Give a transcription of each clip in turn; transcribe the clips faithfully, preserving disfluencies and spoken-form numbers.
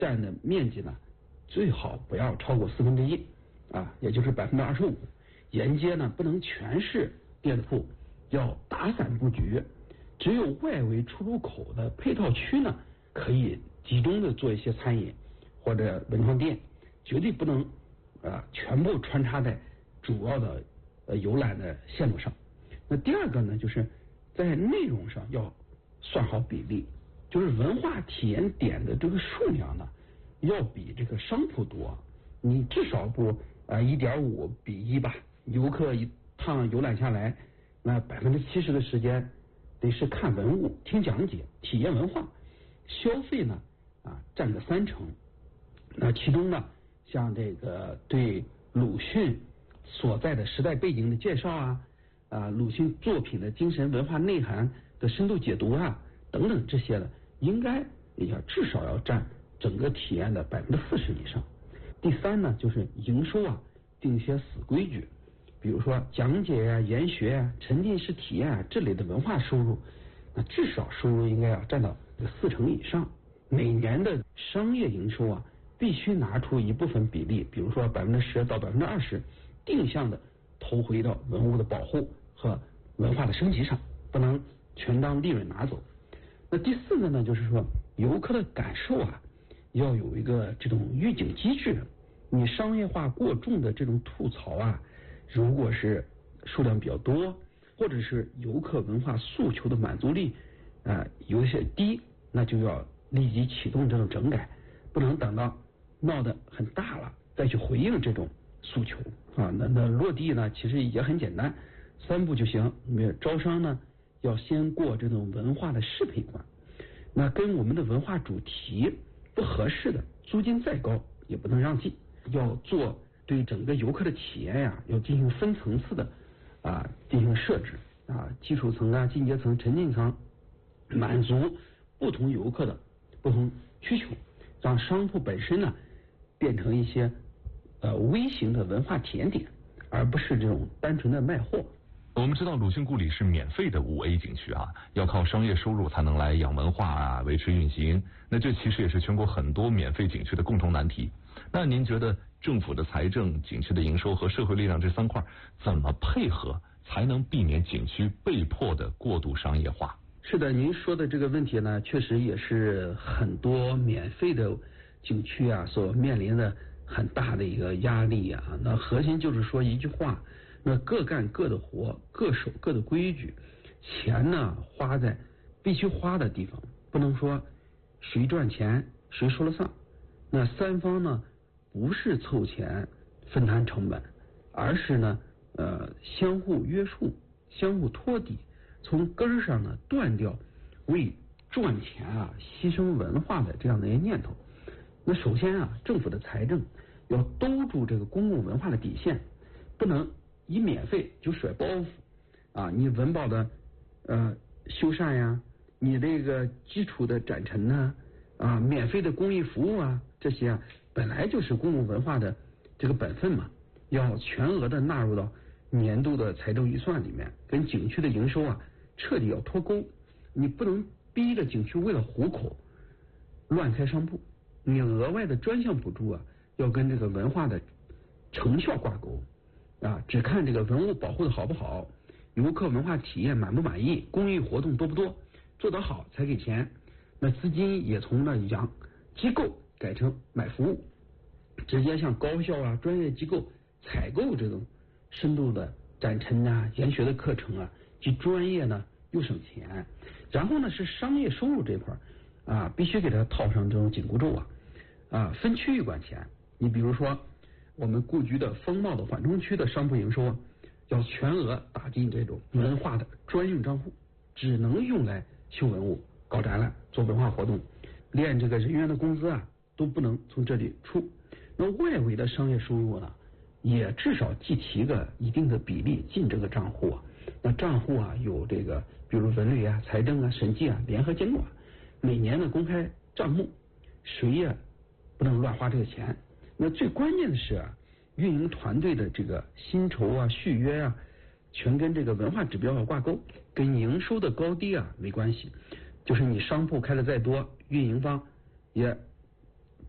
占的面积呢，最好不要超过四分之一啊，也就是百分之二十五。沿街呢不能全是店铺，要打散布局。只有外围出入口的配套区呢，可以集中的做一些餐饮或者文创店，绝对不能啊全部穿插在主要的呃游览的线路上。那第二个呢，就是在内容上要算好比例，就是文化体验点的这个数量呢，要比这个商铺多，你至少不啊一点五比一吧。游客一趟游览下来，那百分之七十的时间得是看文物、听讲解、体验文化，消费呢啊占个三成。那其中呢，像这个对鲁迅所在的时代背景的介绍啊，啊鲁迅作品的精神文化内涵的深度解读啊等等这些呢，应该也要至少要占整个体验的百分之四十以上。第三呢，就是营收啊定一些死规矩，比如说讲解啊、研学啊、沉浸式体验啊这类的文化收入，那至少收入应该要占到四成以上。每年的商业营收啊，必须拿出一部分比例，比如说百分之十到百分之二十，定向的投回到文物的保护和文化的升级上，不能全当利润拿走。那第四个呢，就是说游客的感受啊，要有一个这种预警机制。你商业化过重的这种吐槽啊，如果是数量比较多，或者是游客文化诉求的满足力啊、呃、有些低，那就要立即启动这种整改，不能等到闹得很大了再去回应这种诉求啊。那那落地呢，其实也很简单，三步就行。招商呢，要先过这种文化的适配关，那跟我们的文化主题不合适的，租金再高也不能让进。要做对整个游客的体验呀、啊，要进行分层次的啊进行设置啊，基础层啊、进阶层、沉浸层，满足不同游客的不同需求，让商铺本身呢变成一些呃微型的文化体验点，而不是这种单纯的卖货。 我们知道鲁迅故里是免费的五 A 景区啊，要靠商业收入才能来养文化啊，维持运行。那这其实也是全国很多免费景区的共同难题。那您觉得政府的财政、景区的营收和社会力量这三块怎么配合，才能避免景区被迫的过度商业化？ 是的，您说的这个问题呢，确实也是很多免费的景区啊所面临的很大的一个压力啊。那核心就是说一句话，那各干各的活，各守各的规矩，钱呢花在必须花的地方，不能说谁赚钱谁说了算。那三方呢不是凑钱分摊成本，而是呢呃相互约束、相互托底，从根儿上呢断掉为赚钱啊牺牲文化的这样的一个念头。那首先啊，政府的财政要兜住这个公共文化的底线，不能以免费就甩包袱啊！你文保的呃修缮呀，你这个基础的展陈呢啊，免费的公益服务啊，这些啊本来就是公共文化的这个本分嘛，要全额的纳入到年度的财政预算里面，跟景区的营收啊彻底要脱钩。你不能逼着景区为了糊口乱开商铺，你额外的专项补助啊要跟这个文化的成效挂钩啊，只看这个文物保护的好不好，游客文化体验满不满意，公益活动多不多，做得好才给钱。那资金也从那养机构改成买服务，直接向高校啊、专业机构采购这种深度的展陈啊、研学的课程啊，既专业呢又省钱。然后呢是商业收入这块啊，必须给它套上这种紧箍咒啊啊，分区域管钱。你比如说我们故居的风貌的缓冲区的商铺营收啊，要全额打进这种文化的专用账户，只能用来修文物、搞展览、做文化活动，连这个人员的工资啊都不能从这里出。那外围的商业收入呢，也至少计提个一定的比例进这个账户啊。那账户啊有这个，比如文旅啊、财政啊、审计啊联合监管，每年的公开账目，谁也不能乱花这个钱。那最关键的是啊，运营团队的这个薪酬啊、续约啊，全跟这个文化指标要挂钩，跟营收的高低啊没关系。就是你商铺开的再多，运营方也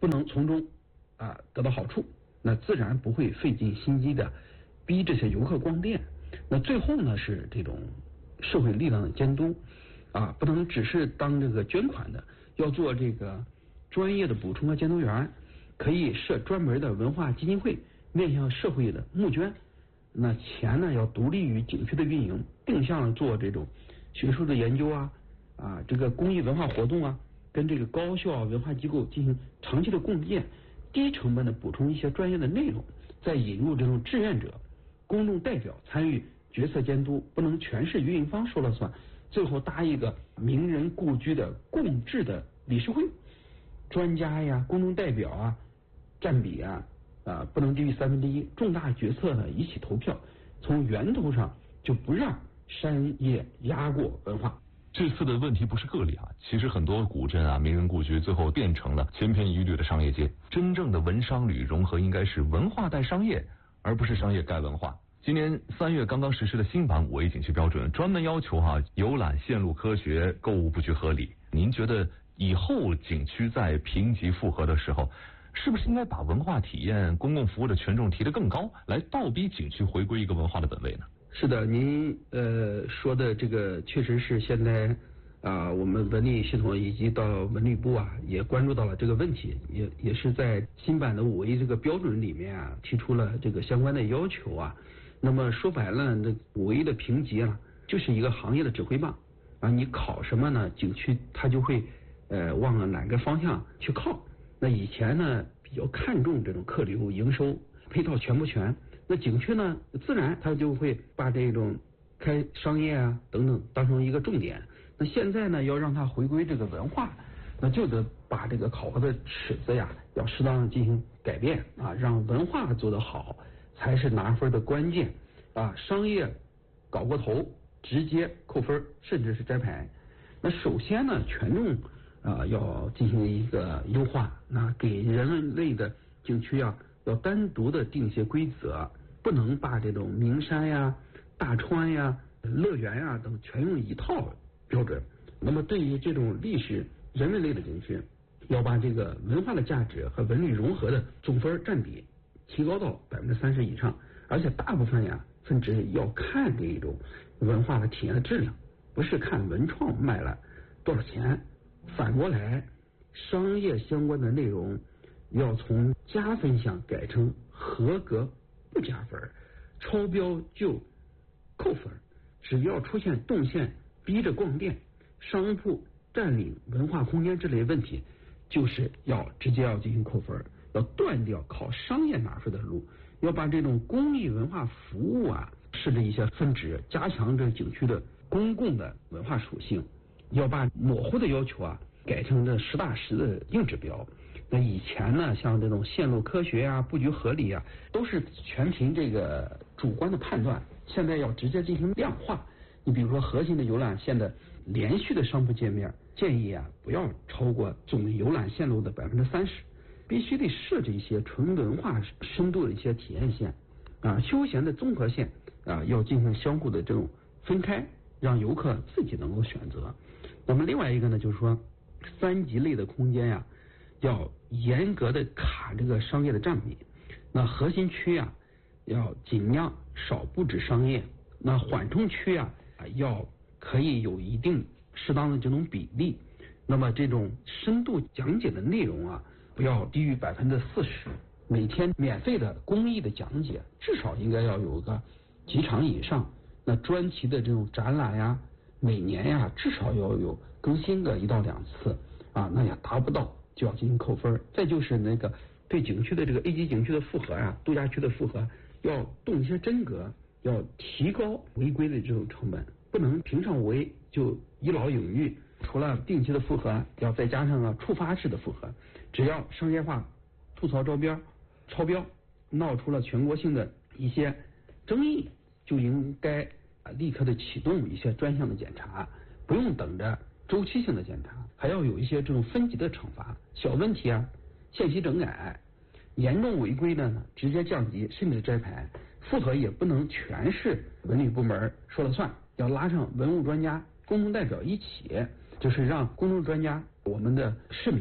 不能从中啊得到好处，那自然不会费尽心机的逼这些游客逛店。那最后呢是这种社会力量的监督啊，不能只是当这个捐款的，要做这个专业的补充和监督员，可以设专门的文化基金会，面向社会的募捐。那钱呢要独立于景区的运营，定向做这种学术的研究啊啊这个公益文化活动啊，跟这个高校文化机构进行长期的共建，低成本的补充一些专业的内容，再引入这种志愿者、公众代表参与决策监督，不能全是运营方说了算。最后搭一个名人故居的共治的理事会，专家呀、公众代表啊占比啊啊不能低于三分之一，重大决策呢一起投票，从源头上就不让商业压过文化。 这次的问题不是个例啊，其实很多古镇啊、名人故居最后变成了千篇一律的商业街。真正的文商旅融合应该是文化带商业，而不是商业盖文化。今年三月刚刚实施的新版五 A 景区标准，专门要求哈、啊、游览线路科学、购物布局合理。您觉得以后景区在评级复核的时候，是不是应该把文化体验、公共服务的权重提得更高，来倒逼景区回归一个文化的本位呢？ 是的，您呃说的这个确实是现在啊、呃，我们文旅系统以及到文旅部啊也关注到了这个问题，也也是在新版的五 A 这个标准里面啊提出了这个相关的要求啊。那么说白了，这五 A 的评级啊就是一个行业的指挥棒啊，你考什么呢？景区它就会呃往了哪个方向去靠。那以前呢比较看重这种客流营收配套全不全，那景区呢自然它就会把这种开商业啊等等当成一个重点。那现在呢要让它回归这个文化，那就得把这个考核的尺子呀要适当的进行改变啊，让文化做得好才是拿分的关键啊，商业搞过头直接扣分甚至是摘牌。那首先呢权重啊要进行一个优化，那给人类的景区啊要单独的定一些规则，不能把这种名山呀、大川呀、乐园呀等全用一套标准。那么对于这种历史人文类的景区，要把这个文化的价值和文旅融合的总分占比提高到百分之三十以上，而且大部分呀分值要看这种文化的体验的质量，不是看文创卖了多少钱。反过来，商业相关的内容要从加分项改成合格不加分，超标就扣分。只要出现动线逼着逛店、商铺占领文化空间这类问题，就是要直接要进行扣分，要断掉靠商业拿分的路，要把这种公益文化服务啊设置一些分值，加强这景区的公共的文化属性，要把模糊的要求啊改成这实打实的硬指标。那以前呢，像这种线路科学啊、布局合理啊，都是全凭这个主观的判断，现在要直接进行量化。你比如说核心的游览线的连续的商铺界面，建议啊不要超过总游览线路的百分之三十，必须得设置一些纯文化深度的一些体验线啊，休闲的综合线啊要进行相互的这种分开，让游客自己能够选择。那么另外一个呢，就是说三级类的空间呀、啊，要严格的卡这个商业的占比。那核心区啊要尽量少布置商业，那缓冲区啊要可以有一定适当的这种比例。那么这种深度讲解的内容啊不要低于百分之四十，每天免费的公益的讲解至少应该要有个几场以上。那专题的这种展览呀，每年呀至少要有更新个一到两次啊，那也达不到就要进行扣分。再就是那个对景区的这个 A 级景区的复核啊、度假区的复核，要动一些真格，要提高违规的这种成本，不能平常无 A 就一劳永逸。除了定期的复核，要再加上个触发式的复核，只要商业化吐槽招标超标，闹出了全国性的一些争议，就应该啊立刻的启动一些专项的检查，不用等着周期性的检查，还要有一些这种分级的惩罚。小问题啊限期整改，严重违规的呢直接降级甚至摘牌。复核也不能全是文旅部门说了算，要拉上文物专家、公众代表一起，就是让公众专家、我们的市民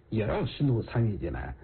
也要深度参与进来。